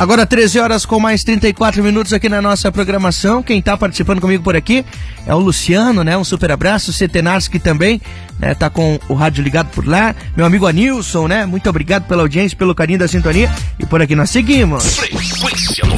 Agora 13 horas com mais 34 minutos aqui na nossa programação. Quem tá participando comigo por aqui é o Luciano, né? Um super abraço. O Cetenarski também, né? Tá com o rádio ligado por lá. Meu amigo Anilson, né? Muito obrigado pela audiência, pelo carinho da sintonia. E por aqui nós seguimos. Frequência